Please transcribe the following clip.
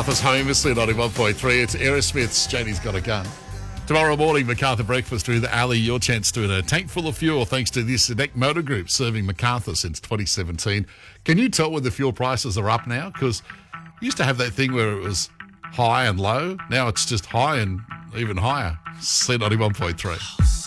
Macarthur's home is still 91.3. It's Aerosmith's Janie's Got a Gun. Tomorrow morning, Macarthur Breakfast with Ali, your chance to win a tank full of fuel thanks to this Sedec Motor Group serving Macarthur since 2017. Can you tell whether fuel prices are up now? Because you used to have that thing where it was high and low. Now it's just high and even higher. Sleep 91.3.